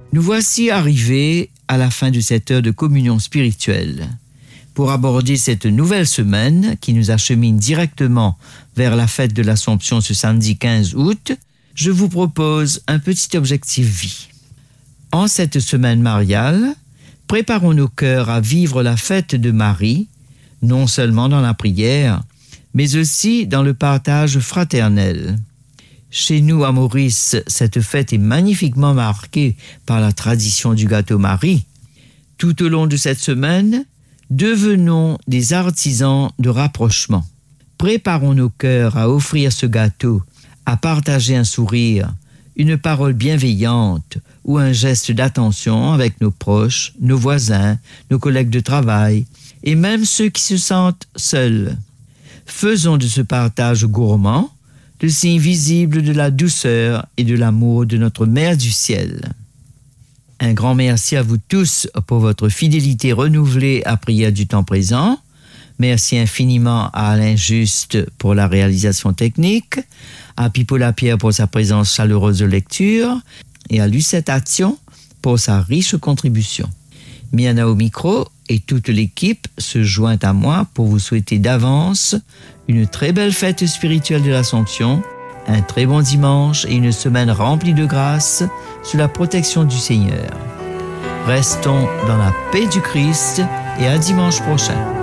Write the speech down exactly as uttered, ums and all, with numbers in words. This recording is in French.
Nous voici arrivés à la fin de cette heure de communion spirituelle. Pour aborder cette nouvelle semaine qui nous achemine directement vers la fête de l'Assomption ce samedi quinze août, je vous propose un petit objectif vie. En cette semaine mariale, préparons nos cœurs à vivre la fête de Marie, non seulement dans la prière, mais aussi dans le partage fraternel. Chez nous, à Maurice, cette fête est magnifiquement marquée par la tradition du gâteau Marie. Tout au long de cette semaine, devenons des artisans de rapprochement. Préparons nos cœurs à offrir ce gâteau, à partager un sourire, une parole bienveillante ou un geste d'attention avec nos proches, nos voisins, nos collègues de travail et même ceux qui se sentent seuls. Faisons de ce partage gourmand le signe visible de la douceur et de l'amour de notre Mère du Ciel. Un grand merci à vous tous pour votre fidélité renouvelée à Prière du temps présent. Merci infiniment à Alain Juste pour la réalisation technique, à Pipo Lapierre pour sa présence chaleureuse de lecture et à Lucette Action pour sa riche contribution. Miana au micro et toute l'équipe se joint à moi pour vous souhaiter d'avance une très belle fête spirituelle de l'Assomption, un très bon dimanche et une semaine remplie de grâce sous la protection du Seigneur. Restons dans la paix du Christ et à dimanche prochain.